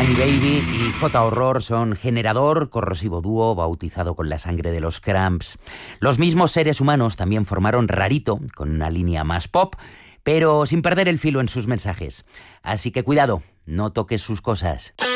Bunny Baby y J. Horror son Generador, corrosivo dúo bautizado con la sangre de los Cramps. Los mismos seres humanos también formaron Rarito, con una línea más pop, pero sin perder el filo en sus mensajes. Así que cuidado, no toques sus cosas.